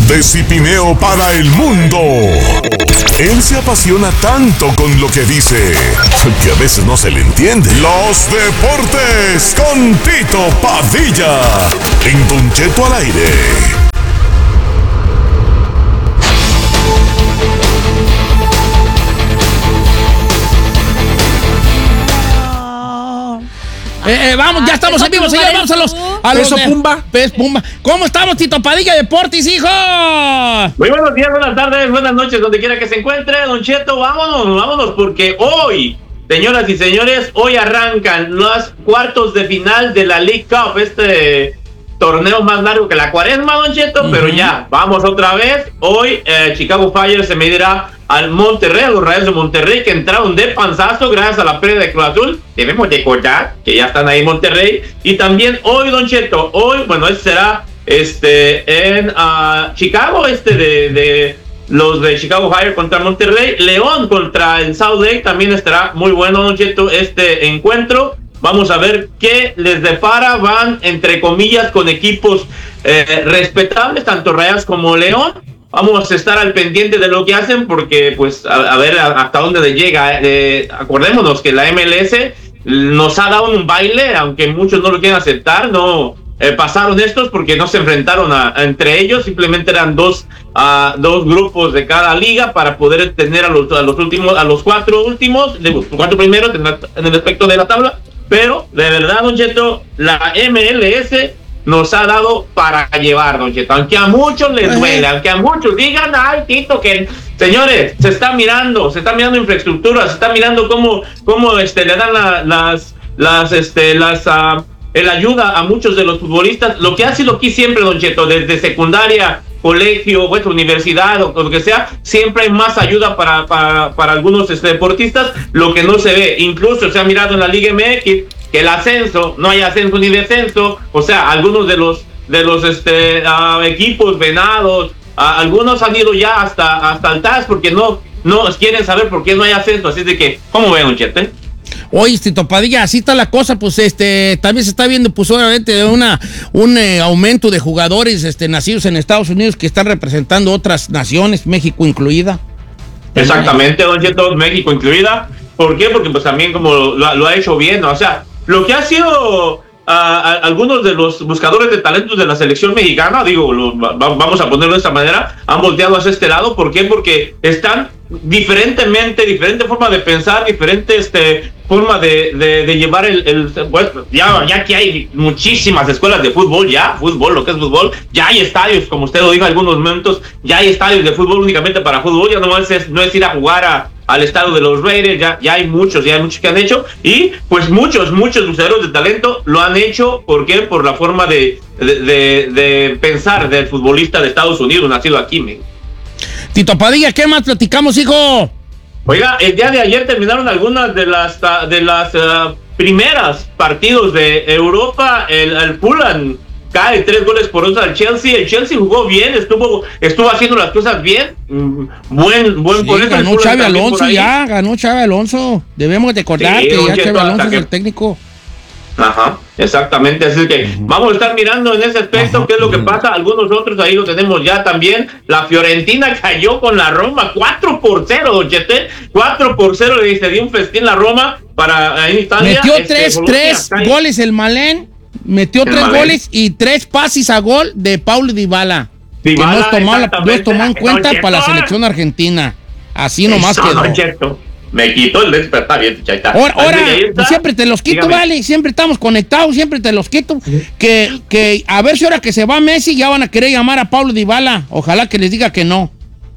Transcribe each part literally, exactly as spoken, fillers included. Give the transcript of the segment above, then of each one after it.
de Cipineo para el mundo. Él se apasiona tanto con lo que dice que a veces no se le entiende. Los deportes con Tito Padilla en Don Cheto al aire. Eh, eh, vamos, ya estamos en vivo, señores. Vamos a los. A los Peso de, Pumba. Pes Pumba. ¿Cómo estamos, Tito Padilla Deportes, hijo? Muy buenos días, buenas tardes, buenas noches, donde quiera que se encuentre, Don Cheto. Vámonos, vámonos, porque hoy, señoras y señores, hoy arrancan los cuartos de final de la League Cup. Este torneo más largo que la cuaresma, Don Cheto, uh-huh. Pero ya, vamos otra vez. Hoy, eh, Chicago Fire se medirá al Monterrey, a los Rayos de Monterrey, que entraron de panzazo gracias a la pérdida de Cruz Azul. Debemos recordar que ya están ahí en Monterrey. Y también hoy, Don Cheto, hoy, bueno, este será este en uh, Chicago, este de, de los de Chicago Fire contra Monterrey. León contra el South Lake también estará muy bueno, Don Cheto, este encuentro. Vamos a ver qué les depara. Van, entre comillas, con equipos eh, respetables, tanto Rayas como León. Vamos a estar al pendiente de lo que hacen porque, pues, a, a ver hasta dónde les llega. Eh, acordémonos que la M L S nos ha dado un baile, aunque muchos no lo quieren aceptar. No eh, pasaron estos porque no se enfrentaron a, a entre ellos. Simplemente eran dos, uh, dos grupos de cada liga para poder tener a los, a los últimos, a los cuatro últimos, los cuatro primeros en, la, en el aspecto de la tabla. Pero, de verdad, Don Cheto, la M L S nos ha dado para llevar, Don Cheto, aunque a muchos les duele, aunque a muchos digan, ay, Tito, que señores, se está mirando, se está mirando infraestructura, se está mirando cómo, cómo este, le dan la, las, las, este, las, uh, el ayuda a muchos de los futbolistas, lo que ha sido aquí siempre, Don Cheto, desde secundaria, colegio, pues, universidad o lo que sea, siempre hay más ayuda para, para, para algunos este, deportistas, lo que no se ve, incluso se ha mirado en la Liga M X, que el ascenso, no hay ascenso ni descenso, o sea, algunos de los de los este uh, equipos venados, uh, algunos han ido ya hasta hasta el T A S porque no no quieren saber por qué no hay ascenso, así de que, ¿cómo ven, Don Cheto? Oye, Tito Padilla, así está la cosa, pues este también se está viendo, pues obviamente una un eh, aumento de jugadores este nacidos en Estados Unidos que están representando otras naciones, México incluida. Exactamente, Don Cheto, México incluida. ¿Por qué? Porque pues también como lo, lo ha hecho bien, ¿no? O sea, lo que ha sido uh, a, algunos de los buscadores de talentos de la selección mexicana, digo, lo, va, vamos a ponerlo de esta manera, han volteado hacia este lado. ¿Por qué? Porque están diferentemente, diferente forma de pensar, diferente este, forma de, de, de llevar el... el pues, ya, ya que hay muchísimas escuelas de fútbol, ya, fútbol, lo que es fútbol, ya hay estadios, como usted lo dijo en algunos momentos, ya hay estadios de fútbol únicamente para fútbol, ya no es, no es ir a jugar a al estadio de los Raiders, ya, ya hay muchos, ya hay muchos que han hecho, y pues muchos, muchos buscadores de talento lo han hecho. ¿Por qué? Por la forma de, de, de, de pensar del futbolista de Estados Unidos, nacido aquí, men. Tito Padilla, ¿qué más platicamos, hijo? Oiga, el día de ayer terminaron algunas de las de las uh, primeras partidos de Europa. El, el Fulham cae tres goles por dos al Chelsea. El Chelsea jugó bien, estuvo estuvo haciendo las cosas bien. Buen buen sí, por eso. Ganó Xabi Alonso ya, ganó Xabi Alonso. Debemos de acordar sí, que ya Xabi Alonso es el técnico. Ajá, exactamente, así que uh-huh. Vamos a estar mirando en ese aspecto uh-huh. qué es lo que pasa. Algunos otros ahí lo tenemos ya también. La Fiorentina cayó con la Roma cuatro por cero, Don Chete, cuatro por cero le dio un festín la Roma para en Italia. Metió este, tres, tres goles el Malén. Metió el tres Malén. goles y tres pases a gol de Paulo Dybala. Dybala que nos tomó, la, nos tomó en cuenta no, para la selección argentina. Así nomás Eso, quedó. No, me quitó el despertar bien, chaita. Ahora, ahora siempre te los quito, dígame. Vale. Siempre estamos conectados, siempre te los quito. ¿Sí? Que, que a ver si ahora que se va Messi ya van a querer llamar a Paulo Dybala. Ojalá que les diga que no.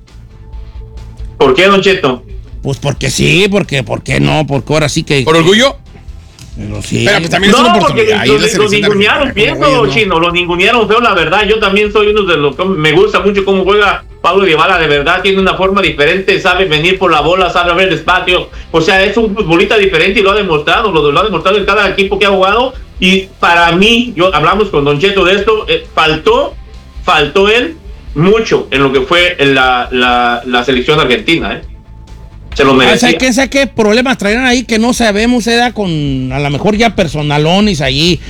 ¿Por qué, Don Cheto? Pues porque sí, porque, porque no, porque ahora sí que. ¿Por orgullo? Pero sí. Pero pues también no, es una oportunidad. Lo, lo, lo ningunearon bien, no, Chino, lo ningunearon feo, la verdad. Yo también soy uno de los que me gusta mucho cómo juega Paulo Dybala, de verdad, tiene una forma diferente, sabe venir por la bola, sabe ver espacio. O sea, es un futbolista diferente y lo ha demostrado, lo, lo ha demostrado en cada equipo que ha jugado. Y para mí, yo hablamos con Don Cheto de esto, eh, faltó, faltó él mucho en lo que fue la, la, la selección argentina, ¿eh? Se lo merecía. ¿Sabes qué, ¿Sabe qué problemas traerán ahí que no sabemos? Era con a lo mejor ya personalones ahí.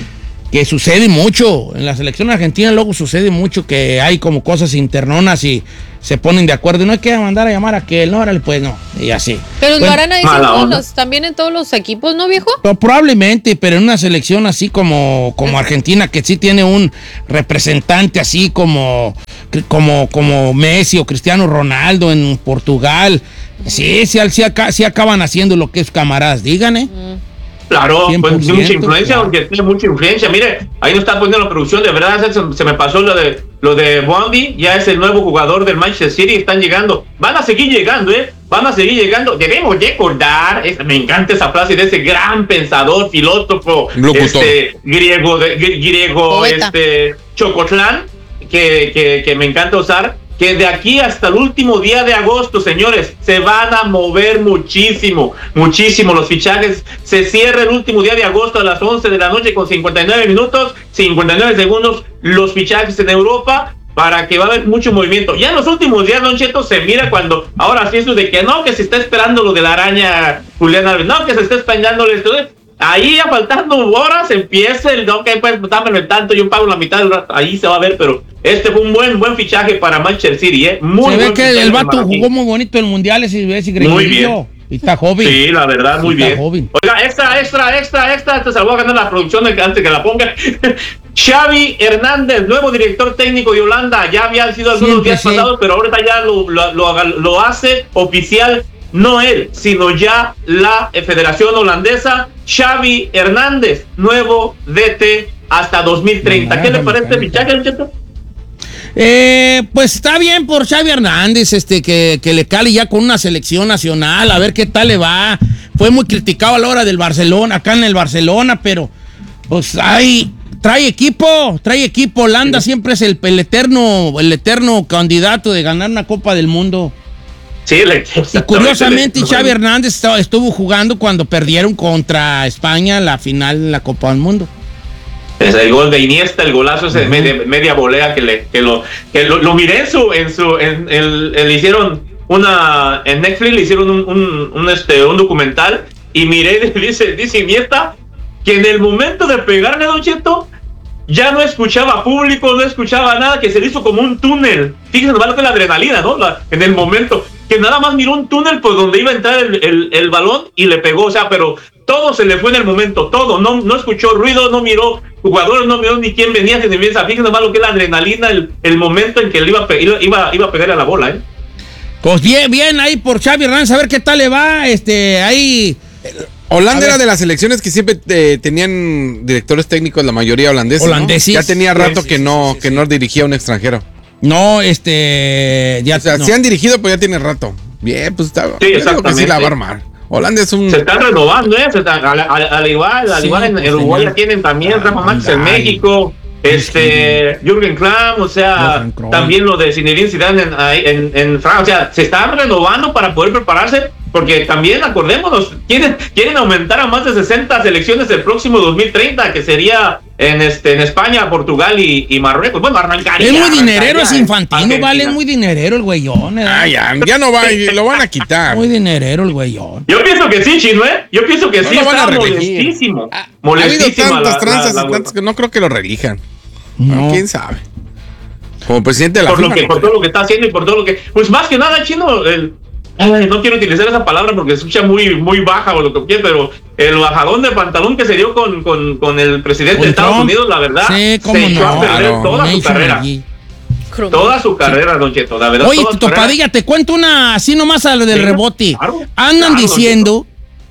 que sucede mucho. En la selección argentina luego sucede mucho que hay como cosas internonas y se ponen de acuerdo. No hay que mandar a llamar a aquel, no, órale, pues no, y así. Pero bueno, lo harán ahí en todos los, también en todos los equipos, ¿no, viejo? Pero probablemente, pero en una selección así como, como Argentina, que sí tiene un representante así como, como, como Messi o Cristiano Ronaldo en Portugal, sí, sí, sí, acá, sí acaban haciendo lo que es camaradas, digan, ¿eh? Mm. Claro, pues tiene mucha influencia, claro. Porque tiene mucha influencia. Mire, ahí nos está poniendo la producción, de verdad, se, se me pasó lo de lo de Bondi, ya es el nuevo jugador del Manchester City, están llegando. Van a seguir llegando, ¿eh? Van a seguir llegando. Debemos recordar, es, me encanta esa frase de ese gran pensador, filósofo, este, griego, de, griego, Poeta. este, Chocotlán, que, que, que me encanta usar. Que de aquí hasta el último día de agosto, señores, se van a mover muchísimo, muchísimo los fichajes. Se cierra el último día de agosto a las once de la noche con cincuenta y nueve minutos, cincuenta y nueve segundos, los fichajes en Europa, para que va a haber mucho movimiento. Ya en los últimos días, Don Cheto, se mira cuando, ahora sí eso de que no, que se está esperando lo de la araña Julián Álvarez, no, que se está esperando esto. Ahí ya faltando horas empieza el ok, pues dámelo el tanto, yo pago la mitad del rato, ahí se va a ver, pero este fue un buen buen fichaje para Manchester City, ¿eh? Muy se buen ve que el vato jugó muy bonito el mundial ese, ese muy bien. Y está joven. Sí, la verdad, muy está bien. Joven. Oiga, extra, extra, extra, extra, este se lo voy a ganar la producción antes que la ponga. Xavi Hernández, nuevo director técnico de Holanda, ya había sido algunos Siempre días sí. pasados, pero ahorita ya lo, lo, lo, lo hace oficial. No él, sino ya la Federación Holandesa. Xavi Hernández, nuevo D T hasta dos mil treinta. No, ¿Qué le parece el fichaje, Cheto? Eh, pues está bien por Xavi Hernández, este, que, que le cale ya con una selección nacional, a ver qué tal le va. Fue muy criticado a la hora del Barcelona, acá en el Barcelona, pero pues hay... Trae equipo, trae equipo. Holanda sí. siempre es el, el eterno, el eterno candidato de ganar una Copa del Mundo. Sí, le, y curiosamente Xavi Hernández estaba, estuvo jugando cuando perdieron contra España la final en la Copa del Mundo. Es el gol de Iniesta, el golazo ese de media, media volea que le que lo que lo, lo miré en su en su en el, el, le hicieron una en Netflix le hicieron un, un, un este un documental y miré dice dice Iniesta que en el momento de pegarle a Don Cheto ya no escuchaba público, no escuchaba nada, que se le hizo como un túnel. Fíjense nomás lo que es la adrenalina, ¿no? La, en el momento, que nada más miró un túnel por donde iba a entrar el, el, el balón y le pegó, o sea, pero todo se le fue en el momento, todo, no, no escuchó ruido, no miró jugadores, no miró ni quién venía, ni bien, fíjense nomás lo que es la adrenalina, el, el momento en que él iba, iba, iba a pegar a la bola, ¿eh? Pues bien, bien ahí por Xavi Hernández, a ver qué tal le va, este, ahí... Holanda era de las selecciones que siempre eh, tenían directores técnicos, la mayoría holandeses. Holandeses. ¿No? Ya tenía rato sí, que sí, no sí, sí, que sí. no dirigía a un extranjero. No, este... Ya, o sea, no. sí han dirigido, pero ya tiene rato. Bien, pues está... Sí, exactamente. Que sí la va a armar. Holanda es un... Se están renovando, ¿eh? Se están, al, al, al igual, al sí, igual en, en Uruguay ya tienen también ah, Rafa Márquez en México. Este, sí. Jürgen Klopp, o sea, también lo de Zinedine Zidane en, en, en Francia, o sea, se están renovando para poder prepararse, porque también, acordémonos, quieren, quieren aumentar a más de sesenta selecciones el próximo dos mil treinta, que sería en este en España, Portugal y, y Marruecos. Bueno, arrancaría. Es muy dinerero, es infantino, vale, es muy dinerero el güeyón. ¿eh? Ah, ya, ya no va, lo van a quitar. Muy dinerero el güeyón. Yo pienso que sí, Chino, ¿eh? Yo pienso que no sí, lo van está a reelegir. molestísimo. Ha, molestísimo ha habido tantas la, tranzas la, la, y tantas que no creo que lo reelijan. No. No, quién sabe. Como presidente de la por FIFA, lo que, no por creo. todo lo que está haciendo y por todo lo que, pues más que nada, Chino, el, ay, no quiero utilizar esa palabra porque se escucha muy muy baja o lo que quiera, pero el bajadón de pantalón que se dio con, con, con el presidente de Estados Unidos, la verdad, sí, se echó no, a perder claro. toda su carrera. Allí. Toda su carrera, sí. Don Cheto, la verdad. Oye, Topadilla, te cuento una así nomás a lo del sí, rebote. Claro, Andan claro, diciendo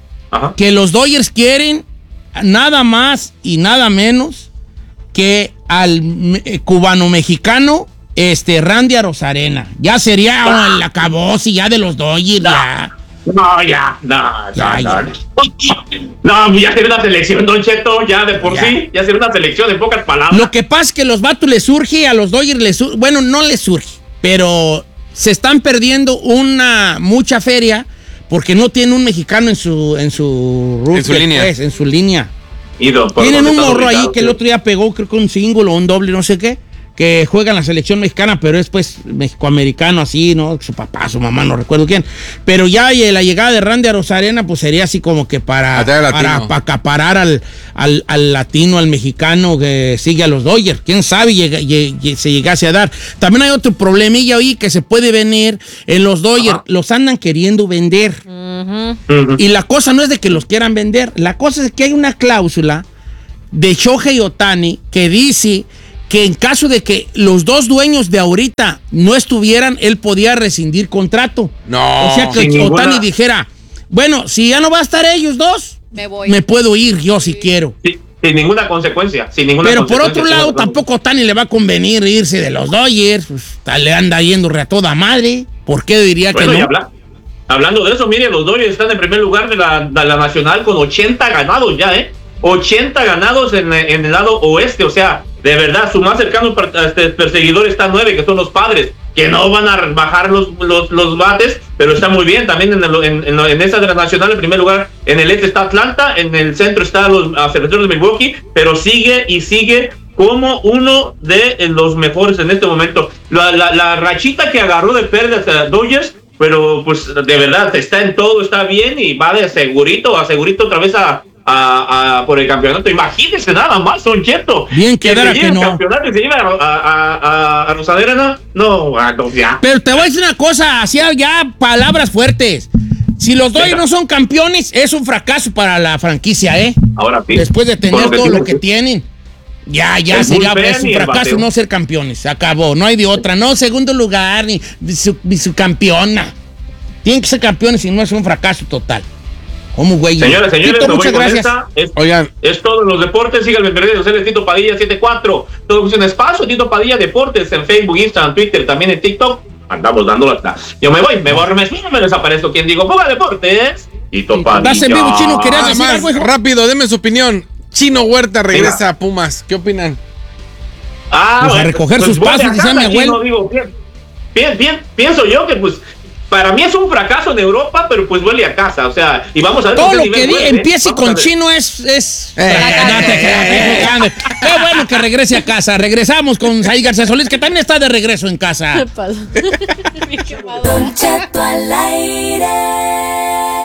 que los Dodgers quieren nada más y nada menos que al eh, cubano-mexicano este, Randy Arozarena. Ya sería oh, el acabose ya de los Dodgers. No, ya. no, ya, no, ya, no, ya. no. No, ya sería una selección, Don Cheto, ya de por ya. sí, ya sería una selección en pocas palabras. Lo que pasa es que a los vatos les surge, a los Dodgers les surge, bueno, no les surge, pero se están perdiendo una mucha feria porque no tienen un mexicano en su en su, en su línea. Pues, en su línea. Don, Tienen un morro ahí que el otro día pegó, creo que un single o un doble, no sé qué, que juega en la selección mexicana, pero es pues mexicoamericano así, ¿no? Su papá, su mamá, no recuerdo quién. Pero ya eh, la llegada de Randy Arozarena, pues sería así como que para, para, para acaparar al, al, al latino, al mexicano que sigue a los Dodgers. Quién sabe llega, llega, se llegase a dar. También hay otro problemilla ahí que se puede venir en los Dodgers. Ajá. Los andan queriendo vender. Uh-huh. Uh-huh. Y la cosa no es de que los quieran vender. La cosa es que hay una cláusula de Shohei Ohtani que dice que en caso de que los dos dueños de ahorita no estuvieran, él podía rescindir contrato. No. O sea que Ohtani ninguna... dijera, bueno, si ya no va a estar ellos dos, me voy. Me puedo ir yo sí. si quiero. Sí, sin ninguna consecuencia. Sin ninguna Pero consecuencia, por otro lado, tampoco a Ohtani le va a convenir irse de los Dodgers. Pues, le anda yendo re a toda madre. ¿Por qué diría bueno, que no? Habla, hablando de eso, mire, los Dodgers están en primer lugar de la, de la Nacional con ochenta ganados ya, ¿eh? ochenta ganados en, en el lado oeste, o sea, de verdad, su más cercano este, perseguidor está nueve, que son los Padres, que no van a bajar los, los, los bates, pero está muy bien. También en, el, en, en, en esa de la Nacional, en primer lugar, en el este está Atlanta, en el centro está los Cerveceros de Milwaukee, pero sigue y sigue como uno de los mejores en este momento. La, la, la rachita que agarró de pérdidas a Dodgers, pero pues de verdad, está en todo, está bien y va de segurito, a segurito otra vez a A, a, por el campeonato. Imagínense nada más, Don Cheto. Bien que se que no. El campeonato y se lleva a, a, a, a Arozarena, no, no, ya. Pero te voy a decir una cosa, hacía ya palabras fuertes. Si los Dodgers no son campeones, es un fracaso para la franquicia, ¿eh? Ahora sí. Después de tener lo todo sí, lo que sí. tienen. Ya, ya sería es un fracaso no ser campeones. Se acabó, no hay de otra. No segundo lugar, ni, ni, su, ni su campeona. Tienen que ser campeones y no es un fracaso total. ¿Cómo, güey? Señores, señores, Tito, muchas gracias. Es, Oigan. Es todo en los deportes. Síganme en redes sociales, Tito Padilla setenta y cuatro. Todo es un espacio, Tito Padilla Deportes, en Facebook, Instagram, Twitter, también en TikTok. Andamos dando hasta. Yo me voy, me borro, me sueno, me desaparezco. ¿Quién digo? Ponga Deportes. Tito Padilla. Estás en vivo, Chino. ¿Querías decir algo, hijo? Rápido, deme su opinión. Chino Huerta regresa Mira. a Pumas. ¿Qué opinan? Ah, pues bueno, a recoger pues sus pasos, dice mi abuelo. Digo, bien, bien, bien, pienso yo que pues para mí es un fracaso en Europa, pero pues vuelve a casa, o sea, y vamos a ver. Todo lo que di, empiece con Chino es... es eh, no te creas, qué bueno que regrese a casa. Regresamos con Saí García Solís, que también está de regreso en casa. ¿Qué pasa? Don Cheto al aire.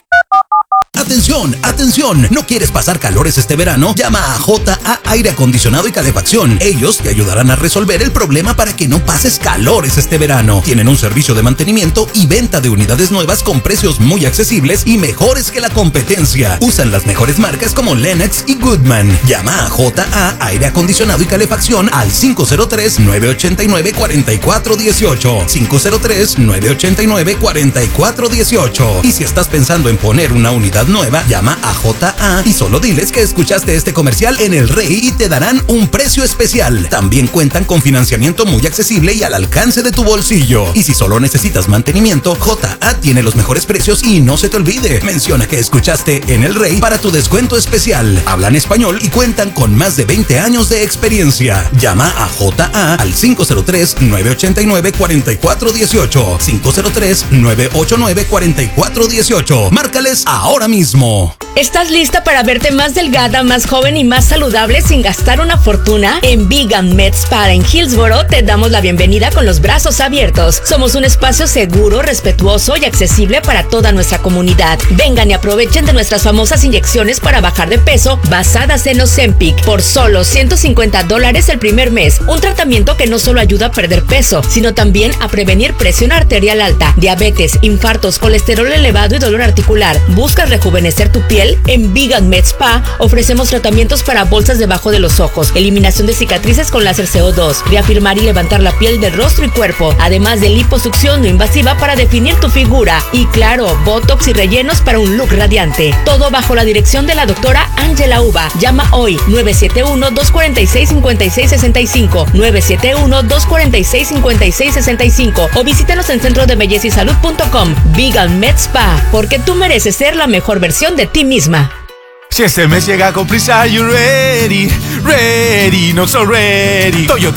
Atención, atención, ¿no quieres pasar calores este verano? Llama a J A Aire Acondicionado y Calefacción. Ellos te ayudarán a resolver el problema para que no pases calores este verano. Tienen un servicio de mantenimiento y venta de unidades nuevas con precios muy accesibles y mejores que la competencia. Usan las mejores marcas como Lennox y Goodman. Llama a J A Aire Acondicionado y Calefacción al cinco cero tres, nueve ocho nueve, cuatro cuatro uno ocho. cinco cero tres, nueve ocho nueve, cuatro cuatro uno ocho. Y si estás pensando en poner una unidad nueva, llama a J A y solo diles que escuchaste este comercial en El Rey y te darán un precio especial. También cuentan con financiamiento muy accesible y al alcance de tu bolsillo. Y si solo necesitas mantenimiento, J A tiene los mejores precios y no se te olvide, menciona que escuchaste en El Rey para tu descuento especial. Hablan español y cuentan con más de veinte años de experiencia. Llama a J A al cinco cero tres, nueve ocho nueve, cuatro cuatro uno ocho. cinco cero tres, nueve ocho nueve, cuatro cuatro uno ocho. Márcales ahora mismo. ¿Estás lista para verte más delgada, más joven y más saludable sin gastar una fortuna? En Vegan Med Spa en Hillsboro te damos la bienvenida con los brazos abiertos. Somos un espacio seguro, respetuoso y accesible para toda nuestra comunidad. Vengan y aprovechen de nuestras famosas inyecciones para bajar de peso basadas en Ozempic por solo ciento cincuenta dólares el primer mes. Un tratamiento que no solo ayuda a perder peso, sino también a prevenir presión arterial alta, diabetes, infartos, colesterol elevado y dolor articular. ¿Buscas rejuvenecer tu piel? En Vegan Med Spa ofrecemos tratamientos para bolsas debajo de los ojos, eliminación de cicatrices con láser C O dos, reafirmar y levantar la piel del rostro y cuerpo, además de liposucción no invasiva para definir tu figura y claro, botox y rellenos para un look radiante. Todo bajo la dirección de la doctora Ángela Uva. Llama hoy nueve siete uno, dos cuatro seis, cinco seis seis cinco, nueve siete uno, dos cuatro seis, cinco seis seis cinco o visítanos en centro de belleza y salud punto com. Vegan Med Spa, porque tú mereces ser la mejor versión de ti misma. Si este mes llega con prisa, you ready, ready, not so ready. Toyota